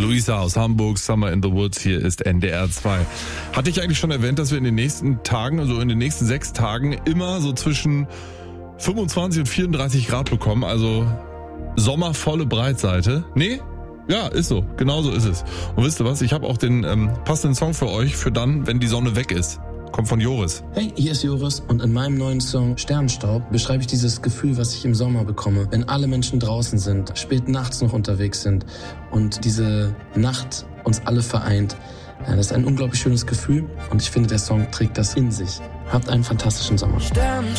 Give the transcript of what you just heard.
Luisa aus Hamburg, Summer in the Woods, hier ist NDR 2. Hatte ich eigentlich schon erwähnt, dass wir in den nächsten Tagen, also in den nächsten 6 Tagen, immer so zwischen 25 und 34 Grad bekommen, also sommervolle Breitseite. Nee? Ja, ist so. Genau so ist es. Und wisst ihr was? Ich habe auch den passenden Song für euch, für dann, wenn die Sonne weg ist. Kommt von Joris. Hey, hier ist Joris und in meinem neuen Song Sternenstaub beschreibe ich dieses Gefühl, was ich im Sommer bekomme, wenn alle Menschen draußen sind, spät nachts noch unterwegs sind und diese Nacht uns alle vereint. Ja, das ist ein unglaublich schönes Gefühl und ich finde, der Song trägt das in sich. Habt einen fantastischen Sommer. Sternenstaub.